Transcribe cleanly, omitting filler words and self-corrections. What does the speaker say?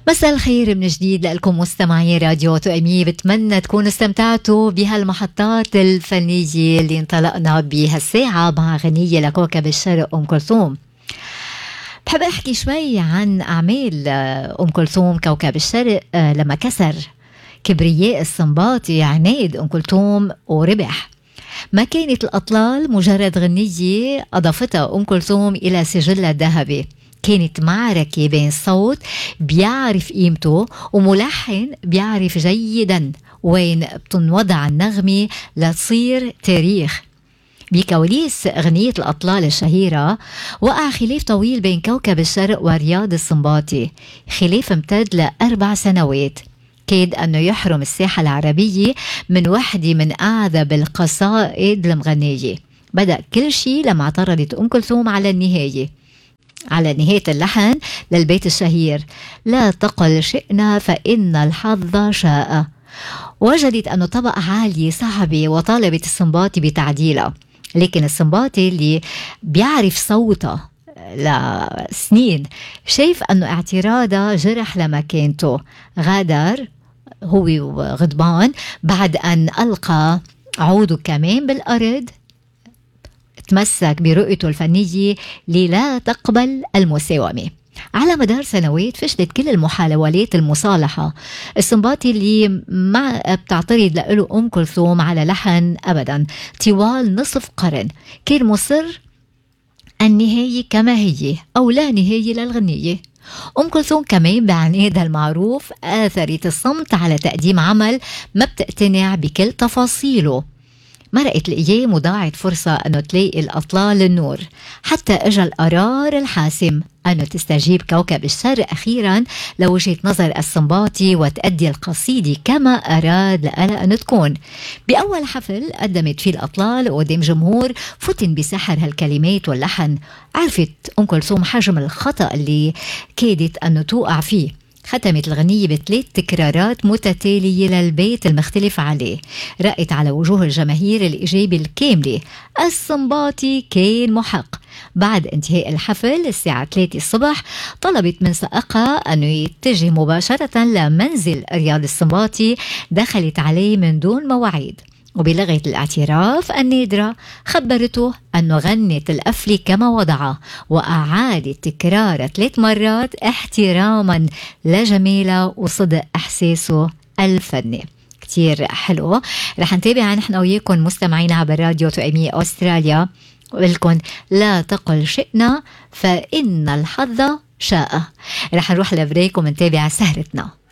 مساء الخير من جديد لكم مستمعي راديو توأمي. بتمنى تكونوا استمتعتوا بهالمحطات الفنية اللي انطلقنا بهالساعة مع غنية لكوكب الشرق أم كلثوم. بحب أحكي شوي عن أعمال أم كلثوم كوكب الشرق لما كسر كبرياء السنباطي عناد أم كلثوم وربح. ما كانت الأطلال مجرد غنية أضافتها أم كلثوم إلى سجلها الذهبي، كانت معركة بين صوت بيعرف قيمته وملحن بيعرف جيدا وين بتنوضع النغمة لتصير تاريخ. بكواليس أغنية الأطلال الشهيرة وقع خلاف طويل بين كوكب الشرق ورياض السنباطي، خلاف امتد ل4 سنوات، كاد أنه يحرم الساحة العربية من وحدة من أعذب القصائد المغنية. بدأ كل شيء لما اعترضت أم كلثوم على نهاية اللحن للبيت الشهير: لا تقل شئنا فإن الحظ شاء. وجدت أنه طبقة عالية صعبة وطالبت السنباطي بتعديلها، لكن السنباطي اللي بيعرف صوته لسنين شايف أنه اعتراضها جرح لمكانته، غادر هو وغضبان بعد أن ألقى عوده كمان بالأرض. تمسك برؤيته الفنية لا تقبل المساومة. على مدار سنوات فشلت كل المحاولات المصالحة. السنباطي اللي ما بتعترض له أم كلثوم على لحن أبدا طوال نصف قرن كان مصر النهاية كما هي أو لا نهاية للغنية. أم كلثوم كمان بعنادها المعروف آثرت الصمت على تقديم عمل ما بتقتنع بكل تفاصيله. مرقت الأيام وضاعت فرصة أنه تلاقي الأطلال النور، حتى أجا القرار الحاسم أنه تستجيب كوكب الشرق أخيرا لوجهة نظر السنباطي وتأدي القصيدة كما أراد لها أن تكون. بأول حفل قدمت فيه الأطلال قدام جمهور فتن بسحر هالكلمات واللحن. عرفت أم كلثوم حجم الخطأ اللي كادت أنه توقع فيه. ختمت الغنية ب3 تكرارات متتالية للبيت المختلف عليه، رأت على وجوه الجماهير الإجابة الكاملة: السنباطي كان محق. بعد انتهاء الحفل الساعة 3 الصبح طلبت من سائقها أنه يتجه مباشرة لمنزل رياض السنباطي. دخلت عليه من دون مواعيد وبلغة الاعتراف النادرة خبرته أنه غنت القفلة كما وضعها وأعادت تكرار 3 مرات احتراما لجميلة وصدق إحساسه الفني. كتير حلو. رح نتابع نحن وياكم مستمعين عبر راديو توأمي أستراليا ولكن لا تقل شئنا فإن الحظ شاء. رح نروح لبريك ونتابع سهرتنا.